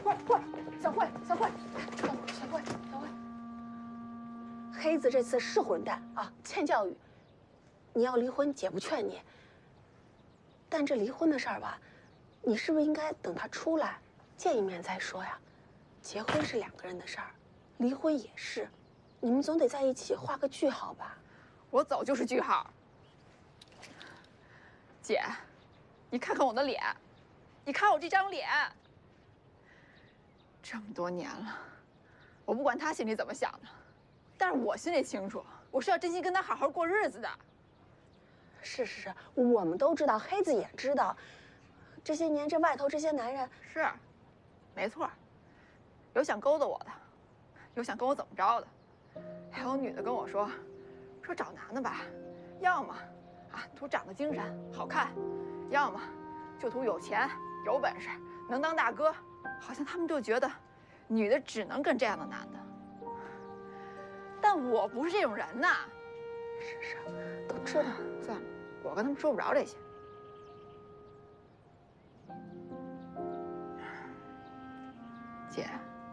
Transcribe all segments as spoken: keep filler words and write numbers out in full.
过来过来，小慧小慧，小慧小慧小慧，黑子这次是混蛋啊，欠教育。你要离婚，姐不劝你。但这离婚的事儿吧，你是不是应该等他出来见一面再说呀？结婚是两个人的事儿，离婚也是，你们总得在一起画个句号吧？ 我走就是句号。姐，你看看我的脸，你看我这张脸。这么多年了，我不管他心里怎么想的，但是我心里清楚，我是要真心跟他好好过日子的。 是是是，我们都知道，黑子也知道，这些年这外头这些男人是，没错，有想勾搭我的，有想跟我怎么着的，还有女的跟我说，说找男的吧，要么啊图长得精神好看，要么就图有钱有本事能当大哥，好像他们就觉得女的只能跟这样的男的。但我不是这种人呐。 是是，都知道。 算了，我跟他们说不着这些。姐，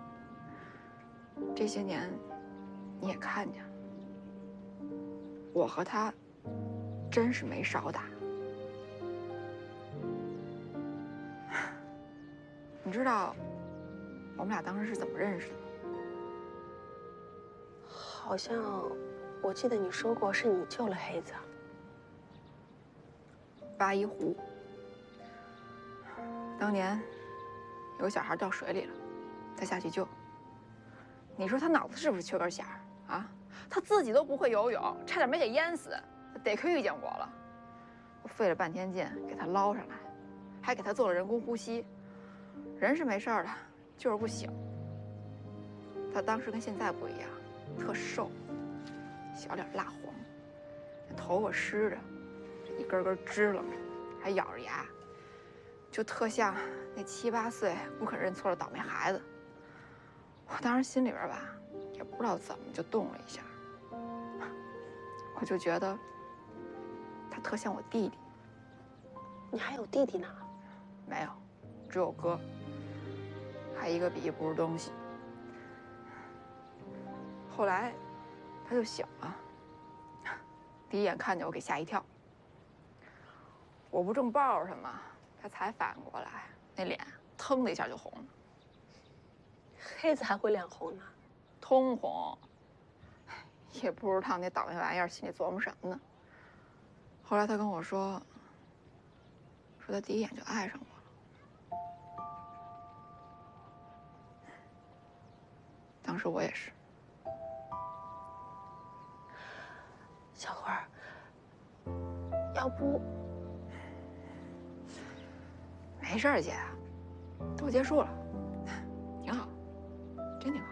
这些年你也看见了，我和他真是没少打。你知道我们俩当时是怎么认识的吗？ 好像我记得你说过是你救了黑子。 八一湖，当年有小孩掉水里了，他下去救。你说他脑子是不是缺根弦儿啊？他自己都不会游泳，差点没给淹死，得亏遇见我了。我费了半天劲给他捞上来，还给他做了人工呼吸。人是没事了，就是不醒。他当时跟现在不一样，特瘦，小脸蜡黄，头发湿着，一根根支棱着，还咬着牙，就特像那七八岁不肯认错的倒霉孩子。我当时心里边吧，也不知道怎么就动了一下，我就觉得他特像我弟弟。 你还有弟弟呢？ 没有，只有哥，还一个比一不是东西。后来他就醒了，第一眼看见我给吓一跳。我不正抱着他吗？他才反应过来，那脸腾的一下就红了。 黑子还会脸红呢？ 通红。也不知道那倒霉玩意儿心里琢磨什么呢。后来他跟我说，说他第一眼就爱上我了。当时我也是。 小慧儿，要不没事儿，姐，都结束了，挺好，真挺好。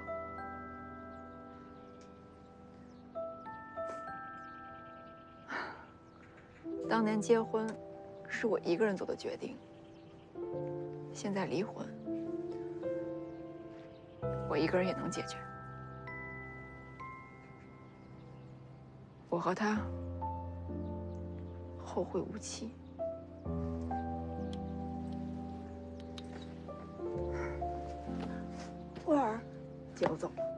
当年结婚是我一个人做的决定，现在离婚，我一个人也能解决。我和他后会无期。 慧儿， 姐，我走了。